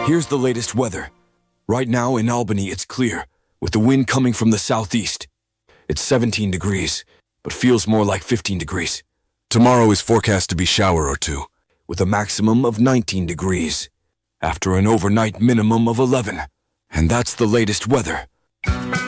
Here's the latest weather. Right now in Albany, it's clear, with the wind coming from the southeast. It's 17 degrees, but feels more like 15 degrees. Tomorrow is forecast to be shower or two, with a maximum of 19 degrees, after an overnight minimum of 11. And that's the latest weather.